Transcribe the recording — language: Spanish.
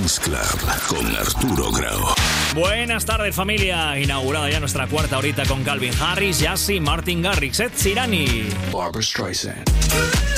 Dance Club con Arturo Grau. Buenas tardes, familia. Inaugurada ya nuestra cuarta horita con Calvin Harris, Yassi, Martin Garrix, Ed Sheeran y Barbra Streisand.